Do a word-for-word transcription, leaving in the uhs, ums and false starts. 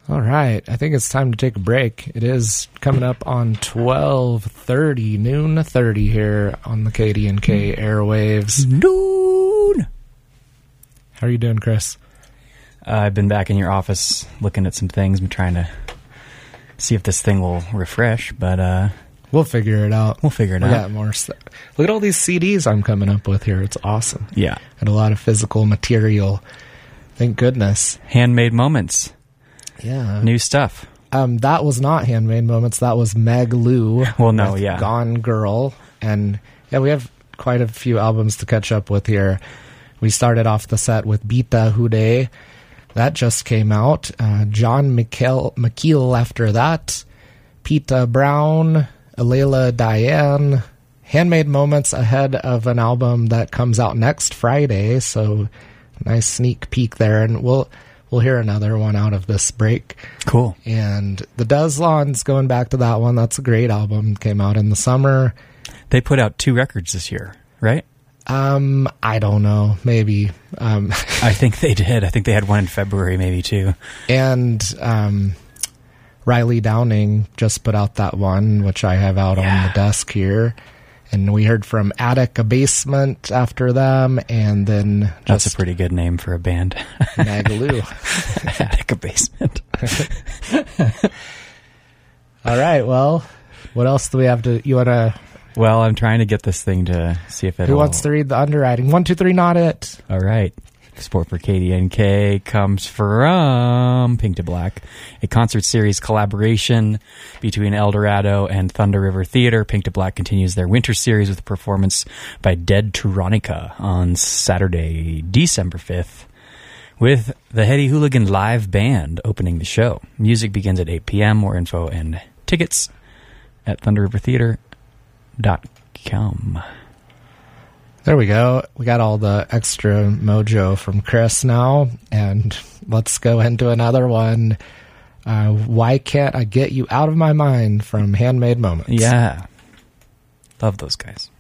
All right. I think it's time to take a break. It is coming up on twelve thirty, noon thirty here on the K D N K airwaves. Noon! How are you doing, Chris? Uh, I've been back in your office looking at some things. I'm trying to see if this thing will refresh, but uh, we'll figure it out. We'll figure it we out. Got more stuff. Look at all these C Ds I'm coming up with here. It's awesome. Yeah. And a lot of physical material. Thank goodness. Handmade Moments. Yeah. New stuff. Um, that was not Handmade Moments. That was Meg Lou. Well, no, yeah. Gone Girl. And yeah, we have quite a few albums to catch up with here. We started off the set with Bita Hude. That just came out. Uh, John McKeel, McKeel after that. Peta Brown. Alayla Diane. Handmade Moments ahead of an album that comes out next Friday. So nice sneak peek there. And we'll... We'll hear another one out of this break. Cool. And the Deslons, going back to that one, that's a great album. Came out in the summer. They put out two records this year, right? Um, I don't know. Maybe. Um, I think they did. I think they had one in February, maybe too. And um, Riley Downing just put out that one, which I have out yeah. on the desk here. And we heard from Attic Abasement after them, and then just... That's a pretty good name for a band. Magaloo. Attic Abasement. All right, well, what else do we have to... You want to... Well, I'm trying to get this thing to see if it... Who wants to read the underwriting? One, two, three, not it. All right. Support for K D N K comes from Pink to Black, a concert series collaboration between El Dorado and Thunder River Theater. Pink to Black continues their winter series with a performance by Dead Turonica on Saturday, December fifth, with the Heady Hooligan Live Band opening the show. Music begins at eight p.m. More info and tickets at thunder river theater dot com. There we go. We got all the extra mojo from Chris now, and let's go into another one. Uh, Why Can't I Get You Out of My Mind from Handmade Moments? Yeah. Love those guys.